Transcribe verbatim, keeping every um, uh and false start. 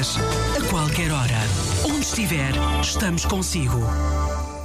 horas, a qualquer hora. Onde estiver, estamos consigo.